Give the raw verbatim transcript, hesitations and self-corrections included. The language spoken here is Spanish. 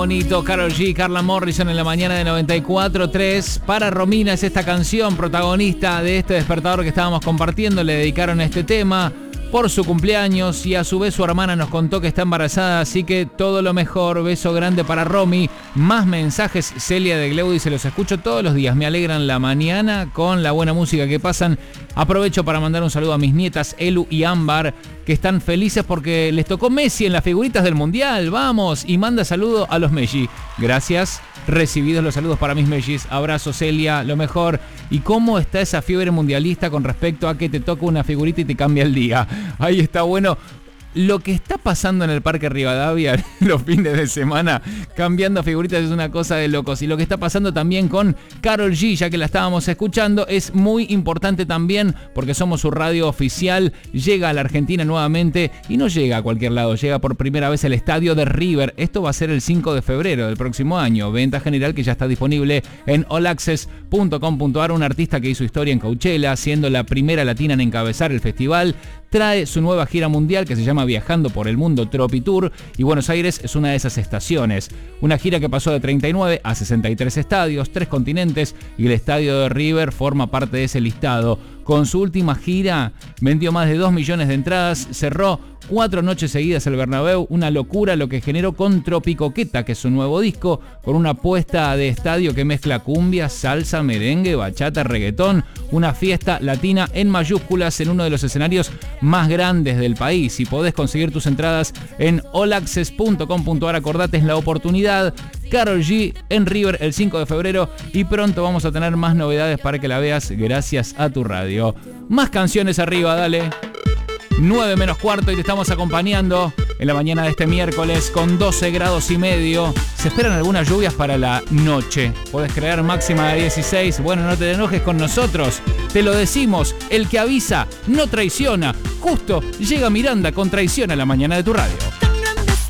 bonito. Karol G, Carla Morrison en la mañana de noventa y cuatro tres. Para Romina es esta canción, protagonista de este despertador que estábamos compartiendo. Le dedicaron este tema por su cumpleaños y a su vez su hermana nos contó que está embarazada, así que todo lo mejor. Beso grande para Romy. Más mensajes, Celia de Gleu dice: los escucho todos los días, me alegran la mañana con la buena música que pasan. Aprovecho para mandar un saludo a mis nietas Elu y Ámbar, que están felices porque les tocó Messi en las figuritas del Mundial. Vamos, y manda saludo a los Messi. Gracias, recibidos los saludos para mis Messis. Abrazo, Celia, lo mejor. ¿Y cómo está esa fiebre mundialista con respecto a que te toca una figurita y te cambia el día? Ahí está bueno. Lo que está pasando en el Parque Rivadavia los fines de semana, cambiando figuritas, es una cosa de locos. Y lo que está pasando también con Karol G, ya que la estábamos escuchando, es muy importante también porque somos su radio oficial. Llega a la Argentina nuevamente y no llega a cualquier lado, llega por primera vez al estadio de River. Esto va a ser el cinco de febrero del próximo año. Venta general que ya está disponible en all access punto com punto a r. Un artista que hizo historia en Coachella, siendo la primera latina en encabezar el festival. Trae su nueva gira mundial que se llama Viajando por el Mundo Tropi Tour y Buenos Aires es una de esas estaciones. Una gira que pasó de treinta y nueve a sesenta y tres estadios, tres continentes, y el estadio de River forma parte de ese listado. Con su última gira vendió más de dos millones de entradas, cerró cuatro noches seguidas el Bernabéu, una locura lo que generó con Tropicoqueta, que es su nuevo disco, con una puesta de estadio que mezcla cumbia, salsa, merengue, bachata, reggaetón, una fiesta latina en mayúsculas en uno de los escenarios más grandes del país. Y podés conseguir tus entradas en all access punto com punto a r. Acordate, es la oportunidad. Karol G en River el cinco de febrero y pronto vamos a tener más novedades para que la veas gracias a tu radio. Más canciones arriba, dale. nueve menos cuarto y te estamos acompañando en la mañana de este miércoles con doce grados y medio. Se esperan algunas lluvias para la noche. Podés creer, máxima de dieciséis. Bueno, no te enojes con nosotros. Te lo decimos, el que avisa no traiciona. Justo llega Miranda con Traición a la mañana de tu radio.